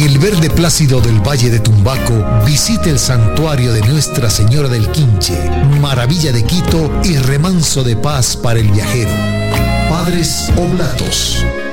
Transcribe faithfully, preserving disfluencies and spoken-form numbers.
En el verde plácido del Valle de Tumbaco, visite el santuario de Nuestra Señora del Quinche, maravilla de Quito y remanso de paz para el viajero. Padres Oblatos.